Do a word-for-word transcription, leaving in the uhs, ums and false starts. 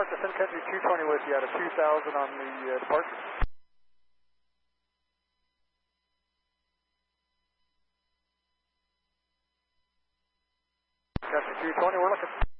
Park to Sun Country two twenty with you out of two thousand on the uh, departure. Country two twenty, we're looking.